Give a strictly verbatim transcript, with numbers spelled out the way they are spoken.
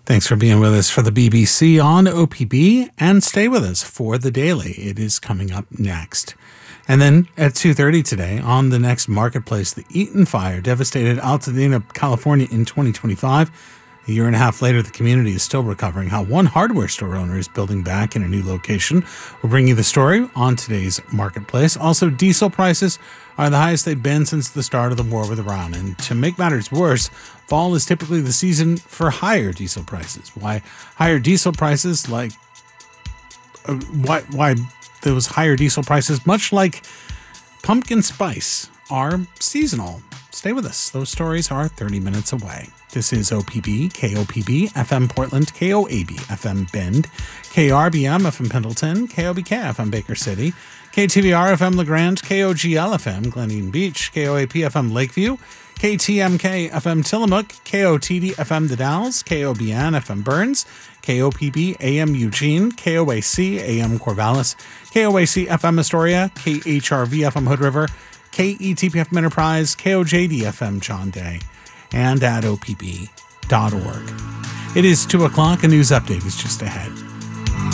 Thanks for being with us for the B B C on O P B, and stay with us for the Daily. It is coming up next. And then at two thirty today, on the next Marketplace, the Eaton Fire devastated Altadena, California in twenty twenty-five. A year and a half later, the community is still recovering. How one hardware store owner is building back in a new location. We'll bring you the story on today's Marketplace. Also, diesel prices are the highest they've been since the start of the war with Iran. And to make matters worse, fall is typically the season for higher diesel prices. Why higher diesel prices, like uh, why why those higher diesel prices, much like pumpkin spice, are seasonal. Stay with us. Those stories are thirty minutes away. This is O P B, K O P B, F M Portland, K O A B, F M Bend, K R B M, F M Pendleton, K O B K, F M Baker City, K T V R, F M LeGrand, K O G L, F M Glen Eden Beach, K O A P, F M Lakeview, K T M K, F M Tillamook, K O T D, F M The Dalles, K O B N, F M Burns, K O P B, A M Eugene, K O A C, A M Corvallis, K O A C, F M Astoria, K H R V, F M Hood River, K E T P F M Enterprise, K O J D, F M John Day, and at O P B dot org. It is two o'clock. A news update is just ahead.